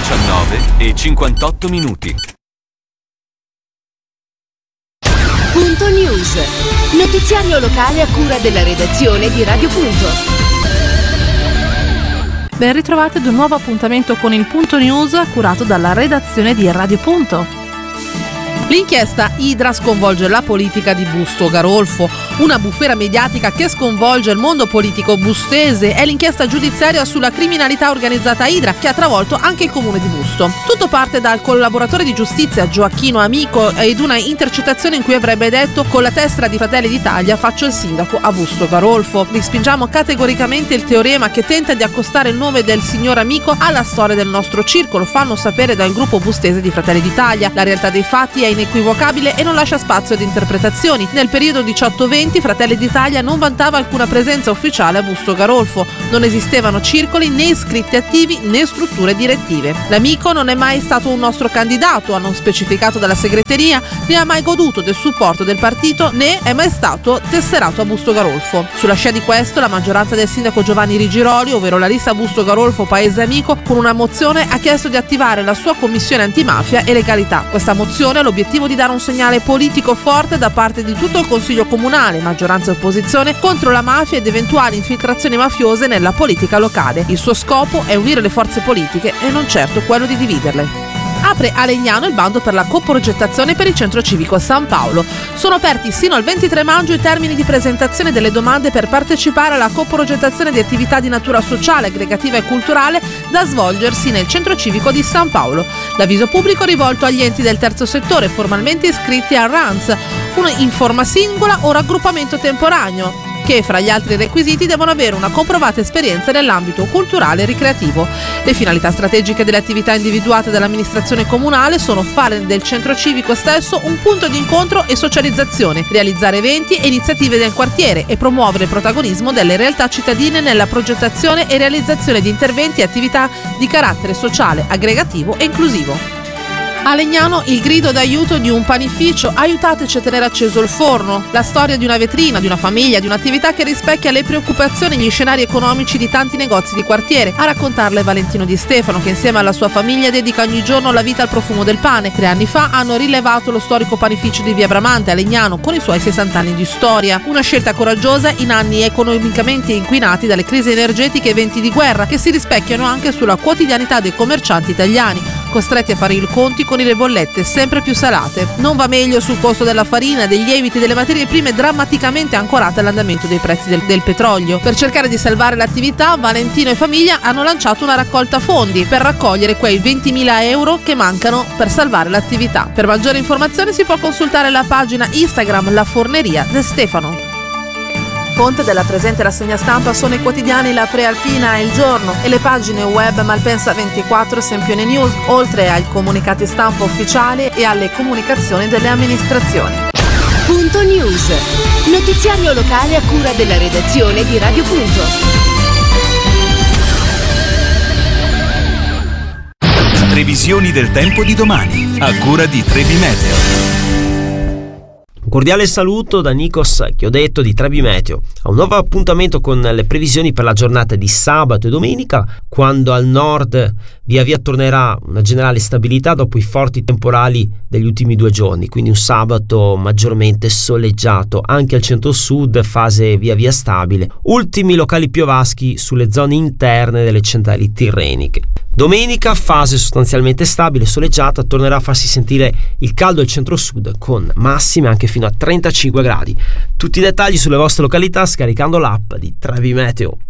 19:58. Punto News. Notiziario locale a cura della redazione di Radio Punto. Ben ritrovati ad un nuovo appuntamento con il Punto News curato dalla redazione di Radio Punto. L'inchiesta Idra sconvolge la politica di Busto Garolfo. Una bufera mediatica che sconvolge il mondo politico bustese è l'inchiesta giudiziaria sulla criminalità organizzata Idra, che ha travolto anche il comune di Busto. Tutto parte dal collaboratore di giustizia Gioacchino Amico ed una intercettazione in cui avrebbe detto: con la tessera di Fratelli d'Italia faccio il sindaco a Busto Garolfo. Respingiamo categoricamente il teorema che tenta di accostare il nome del signor Amico alla storia del nostro circolo, fanno sapere dal gruppo bustese di Fratelli d'Italia. La realtà dei fatti è inequivocabile e non lascia spazio ad interpretazioni. Nel periodo 18-20 Fratelli d'Italia non vantava alcuna presenza ufficiale a Busto Garolfo, non esistevano circoli né iscritti attivi né strutture direttive. L'Amico non è mai stato un nostro candidato, hanno specificato dalla segreteria, né ha mai goduto del supporto del partito né è mai stato tesserato a Busto Garolfo. Sulla scia di questo la maggioranza del sindaco Giovanni Rigiroli, ovvero la lista Busto Garolfo Paese Amico, con una mozione ha chiesto di attivare la sua commissione antimafia e legalità. Questa mozione ha l'obiettivo di dare un segnale politico forte da parte di tutto il Consiglio Comunale, maggioranza e opposizione, contro la mafia ed eventuali infiltrazioni mafiose nella politica locale. Il suo scopo è unire le forze politiche e non certo quello di dividerle. Apre a Legnano il bando per la coprogettazione per il centro civico San Paolo. Sono aperti sino al 23 maggio i termini di presentazione delle domande per partecipare alla coprogettazione di attività di natura sociale, aggregativa e culturale da svolgersi nel centro civico di San Paolo. L'avviso pubblico rivolto agli enti del terzo settore formalmente iscritti al RANS, in forma singola o raggruppamento temporaneo, che fra gli altri requisiti devono avere una comprovata esperienza nell'ambito culturale e ricreativo. Le finalità strategiche delle attività individuate dall'amministrazione comunale sono fare del centro civico stesso un punto di incontro e socializzazione, realizzare eventi e iniziative del quartiere e promuovere il protagonismo delle realtà cittadine nella progettazione e realizzazione di interventi e attività di carattere sociale, aggregativo e inclusivo. A Legnano il grido d'aiuto di un panificio: aiutateci a tenere acceso il forno. La storia di una vetrina, di una famiglia, di un'attività che rispecchia le preoccupazioni e gli scenari economici di tanti negozi di quartiere. A raccontarla è Valentino Di Stefano, che insieme alla sua famiglia dedica ogni giorno la vita al profumo del pane. 3 anni fa hanno rilevato lo storico panificio di Via Bramante a Legnano con i suoi 60 anni di storia. Una scelta coraggiosa in anni economicamente inquinati dalle crisi energetiche e eventi di guerra, che si rispecchiano anche sulla quotidianità dei commercianti italiani, costretti a fare i conti con le bollette sempre più salate. Non va meglio sul costo della farina, dei lieviti e delle materie prime, drammaticamente ancorate all'andamento dei prezzi del petrolio. Per cercare di salvare l'attività, Valentino e famiglia hanno lanciato una raccolta fondi per raccogliere quei 20.000 euro che mancano per salvare l'attività. Per maggiori informazioni si può consultare la pagina Instagram La Forneria De Stefano. Fonte della presente rassegna stampa sono i quotidiani La Prealpina e Il Giorno e le pagine web Malpensa 24 e Sempione News, oltre ai comunicati stampa ufficiali e alle comunicazioni delle amministrazioni. Punto News. Notiziario locale a cura della redazione di Radio Punto. Previsioni del tempo di domani, a cura di Trebi Meteo. Un cordiale saluto da Nikos Chiodetto di Trebi Meteo a un nuovo appuntamento con le previsioni per la giornata di sabato e domenica, quando al nord via via tornerà una generale stabilità dopo i forti temporali degli ultimi 2 giorni, quindi un sabato maggiormente soleggiato. Anche al centro-sud fase via via stabile, ultimi locali piovaschi sulle zone interne delle centrali tirreniche. Domenica fase sostanzialmente stabile, soleggiata, tornerà a farsi sentire il caldo al centro-sud con massime anche fino a 35 gradi. Tutti i dettagli sulle vostre località scaricando l'app di Trebi Meteo.